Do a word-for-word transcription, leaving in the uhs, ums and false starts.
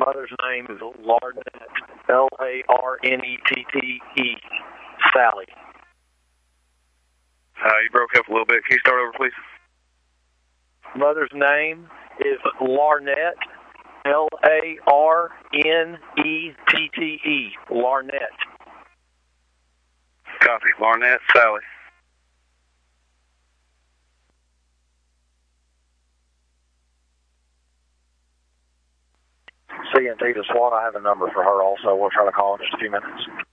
Mother's name is Larnette, L A R N E T T E, Sally. Uh, you broke up a little bit. Can you start over, please? Mother's name is Larnette, L A R N E T T E, Larnette. Copy. Larnette, Sally. C and T to SWAT, I have a number for her also. We'll try to call in just a few minutes.